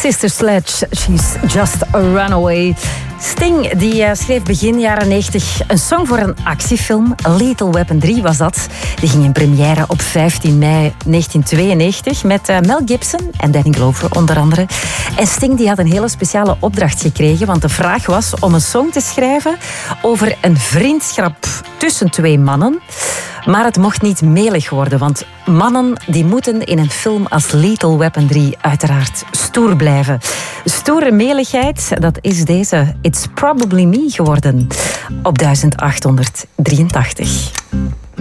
Sister Sledge, She's Just a Runaway. Sting die schreef begin jaren 90 een song voor een actiefilm. Lethal Weapon 3 was dat. Die ging in première op 15 mei 1992 met Mel Gibson en Danny Glover onder andere. En Sting die had een hele speciale opdracht gekregen, want de vraag was om een song te schrijven over een vriendschap tussen twee mannen. Maar het mocht niet melig worden, want mannen die moeten in een film als Lethal Weapon 3 uiteraard stoer blijven. Stoere meligheid, dat is deze It's Probably Me geworden op 1883.